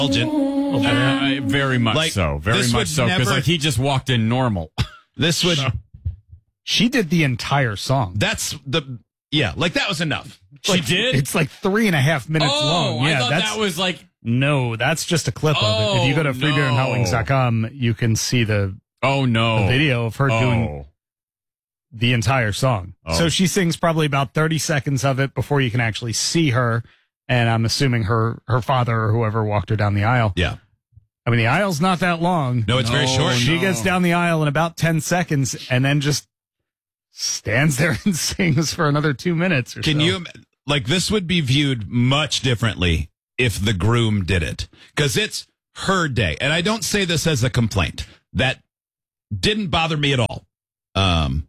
Very much so. Very much so. Because he just walked in normal. This would. She did the entire song. That was enough. She did? It's like 3.5 minutes long. Yeah, I thought that was like. No, that's just a clip of it. If you go to freebeerandhotlings.com, you can see the video of her doing the entire song. So she sings probably about 30 seconds of it before you can actually see her. And I'm assuming her father or whoever walked her down the aisle. Yeah. I mean, the aisle's not that long. No, it's very short. She gets down the aisle in about 10 seconds and then just stands there and sings for another 2 minutes or so. Can you, this would be viewed much differently if the groom did it. Because it's her day. And I don't say this as a complaint. That didn't bother me at all. And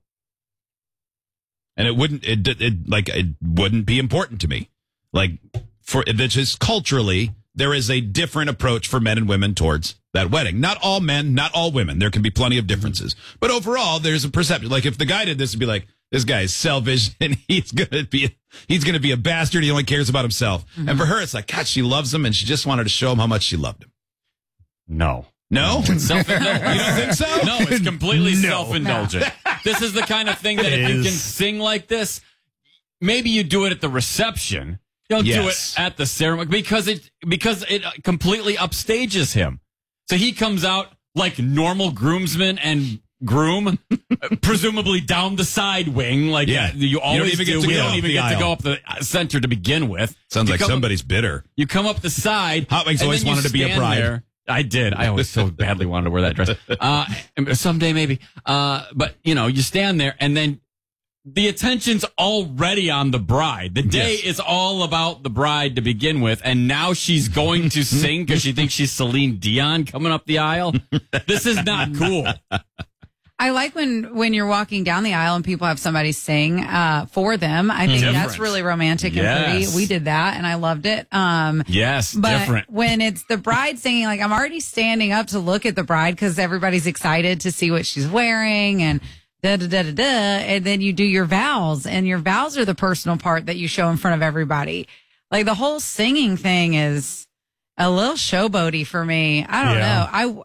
it wouldn't be important to me. It's just culturally, there is a different approach for men and women towards that wedding. Not all men, not all women. There can be plenty of differences. But overall, there's a perception. Like, if the guy did this, it'd be like, this guy's selfish and he's gonna be a bastard. He only cares about himself. Mm-hmm. And for her, it's like, God, she loves him and she just wanted to show him how much she loved him. No? It's self-indulgent. You don't think so? No, it's completely self-indulgent. This is the kind of thing that if you can sing like this, maybe you do it at the reception. Don't do it at the ceremony because it completely upstages him. So he comes out like normal groomsmen and groom, presumably down the side wing. You always do. We don't even get to go up the center to begin with. Sounds like somebody's bitter. You come up the side. Hot Wings always wanted to be a bride. There. I did. I always so badly wanted to wear that dress. Someday maybe. But you stand there and then the attention's already on the bride. The day is all about the bride to begin with, and now she's going to sing because she thinks she's Celine Dion coming up the aisle. This is not cool. I like when you're walking down the aisle and people have somebody sing for them. I think that's really romantic and pretty. We did that, and I loved it. But different. When it's the bride singing, I'm already standing up to look at the bride because everybody's excited to see what she's wearing and da-da-da-da-da, and then you do your vows, and your vows are the personal part that you show in front of everybody. The whole singing thing is a little showboaty for me. I don't know.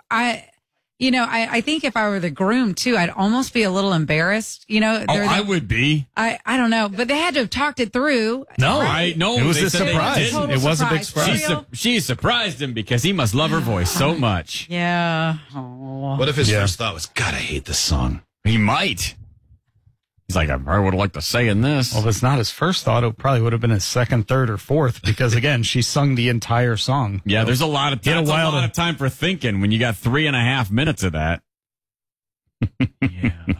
I think if I were the groom too, I'd almost be a little embarrassed. I would be. I don't know, but they had to have talked it through. No, it was a surprise. It was a big surprise. She surprised him because he must love her voice so much. Yeah. What if his first thought was, God, I hate this song? He might. He's like, I probably would have liked to say in this. Well, if it's not his first thought, it probably would have been his second, third, or fourth, because, again, she sung the entire song. Yeah, there's a lot of time. A lot of time for thinking when you got 3.5 minutes of that.